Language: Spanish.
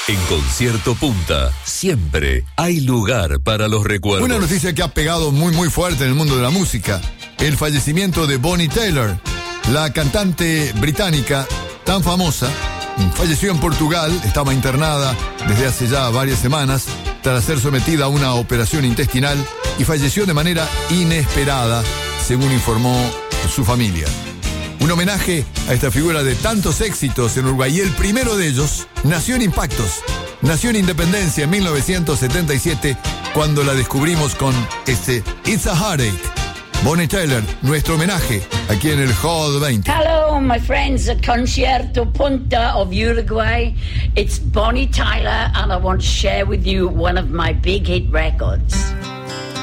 En Concierto Punta, siempre hay lugar para los recuerdos. Una noticia que ha pegado muy fuerte en el mundo de la música. El fallecimiento de Bonnie Tyler, la cantante británica tan famosa, falleció en Portugal, estaba internada desde hace ya varias semanas tras ser sometida a una operación intestinal y falleció de manera inesperada, según informó su familia. Un homenaje a esta figura de tantos éxitos en Uruguay, y el primero de ellos nació en Impactos, nació en Independencia en 1977, cuando la descubrimos con este It's a Heartache. Bonnie Tyler, nuestro homenaje aquí en el Hall 20. Hello, my friends at Concierto Punta of Uruguay. It's Bonnie Tyler, and I want to share with you one of my big hit records.